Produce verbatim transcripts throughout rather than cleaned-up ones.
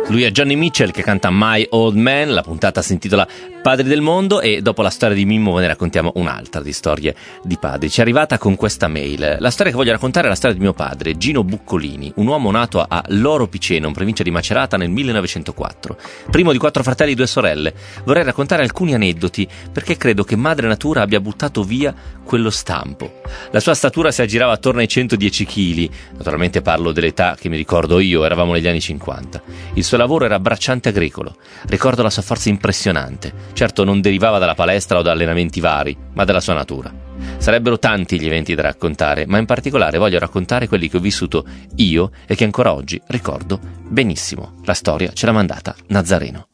Lui è Johnny Mitchell che canta My Old Man, la puntata si intitola Padri del Mondo e dopo la storia di Mimmo ve ne raccontiamo un'altra di storie di padri. Ci è arrivata con questa mail. La storia che voglio raccontare è la storia di mio padre, Gino Buccolini, un uomo nato a Loro Piceno, in provincia di Macerata, nel millenovecentoquattro. Primo di quattro fratelli e due sorelle. Vorrei raccontare alcuni aneddoti perché credo che madre natura abbia buttato via quello stampo. La sua statura si aggirava attorno ai centodieci chili, naturalmente parlo dell'età che mi ricordo io, eravamo negli anni cinquanta. Il suo lavoro era bracciante agricolo. Ricordo la sua forza impressionante. Certo non derivava dalla palestra o da allenamenti vari, ma dalla sua natura. Sarebbero tanti gli eventi da raccontare, ma in particolare voglio raccontare quelli che ho vissuto io e che ancora oggi ricordo benissimo. La storia ce l'ha mandata Nazareno.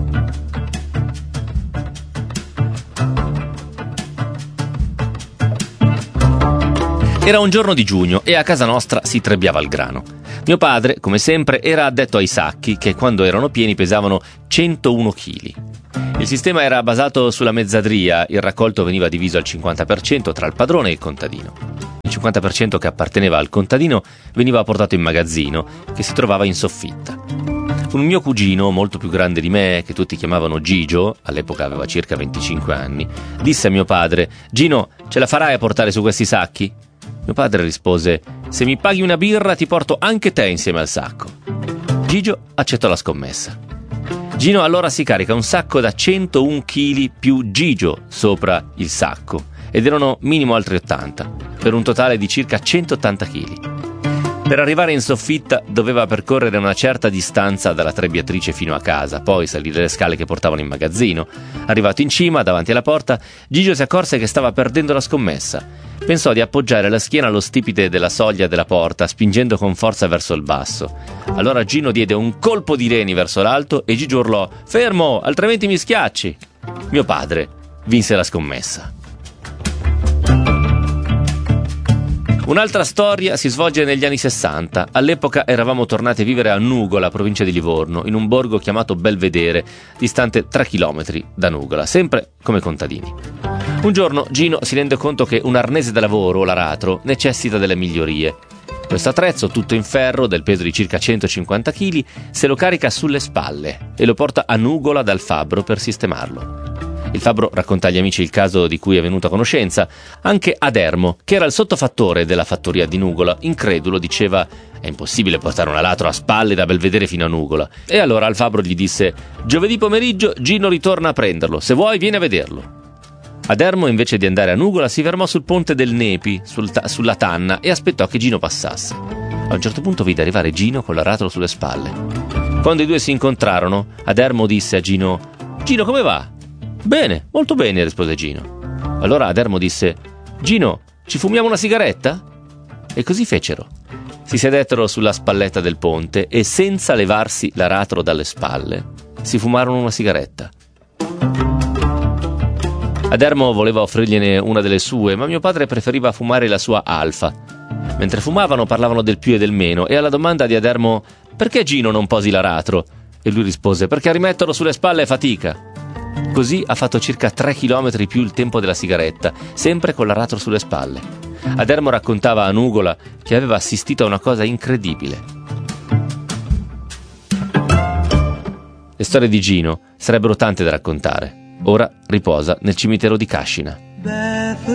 Era un giorno di giugno e a casa nostra si trebbiava il grano. Mio padre, come sempre, era addetto ai sacchi che quando erano pieni pesavano centouno chili. Il sistema era basato sulla mezzadria, il raccolto veniva diviso al cinquanta per cento tra il padrone e il contadino. Il cinquanta per cento che apparteneva al contadino veniva portato in magazzino, che si trovava in soffitta. Un mio cugino, molto più grande di me, che tutti chiamavano Gigio, all'epoca aveva circa venticinque anni, disse a mio padre: «Gino, ce la farai a portare su questi sacchi?» Mio padre rispose: «Se mi paghi una birra ti porto anche te insieme al sacco». Gigio accettò la scommessa. Gino allora si carica un sacco da centouno chili più Gigio sopra il sacco, ed erano minimo altri ottanta, per un totale di circa centottanta chili. Per arrivare in soffitta doveva percorrere una certa distanza dalla trebbiatrice fino a casa, poi salire le scale che portavano in magazzino. Arrivato in cima, davanti alla porta, Gigio si accorse che stava perdendo la scommessa. Pensò di appoggiare la schiena allo stipite della soglia della porta, spingendo con forza verso il basso. Allora Gino diede un colpo di reni verso l'alto e Gigio urlò: «Fermo, altrimenti mi schiacci!» Mio padre vinse la scommessa. Un'altra storia si svolge negli anni sessanta. All'epoca eravamo tornati a vivere a Nugola, provincia di Livorno, in un borgo chiamato Belvedere, distante tre chilometri da Nugola, sempre come contadini. Un giorno Gino si rende conto che un arnese da lavoro, l'aratro, necessita delle migliorie. Questo attrezzo, tutto in ferro, del peso di circa centocinquanta chili, se lo carica sulle spalle e lo porta a Nugola dal fabbro per sistemarlo. Il fabbro racconta agli amici il caso di cui è venuto a conoscenza. Anche Adermo, che era il sottofattore della fattoria di Nugola, incredulo, diceva: «È impossibile portare un aratro a spalle da Belvedere fino a Nugola». E allora al fabbro gli disse: «Giovedì pomeriggio Gino ritorna a prenderlo, se vuoi vieni a vederlo». Adermo, invece di andare a Nugola, si fermò sul ponte del Nepi, sul ta- sulla Tanna, e aspettò che Gino passasse. A un certo punto vide arrivare Gino con l'aratro sulle spalle. Quando i due si incontrarono, Adermo disse a Gino: «Gino, come va?» «Bene, molto bene», rispose Gino. Allora Adermo disse: «Gino, ci fumiamo una sigaretta?» E così fecero. Si sedettero sulla spalletta del ponte e, senza levarsi l'aratro dalle spalle, si fumarono una sigaretta. Adermo voleva offrirgliene una delle sue, ma mio padre preferiva fumare la sua Alfa. Mentre fumavano parlavano del più e del meno, e alla domanda di Adermo «Perché Gino non posi l'aratro?» E lui rispose: «Perché a rimetterlo sulle spalle è fatica». Così ha fatto circa tre chilometri più il tempo della sigaretta, sempre con l'aratro sulle spalle. Adermo raccontava a Nugola che aveva assistito a una cosa incredibile. Le storie di Gino sarebbero tante da raccontare. Ora riposa nel cimitero di Cascina.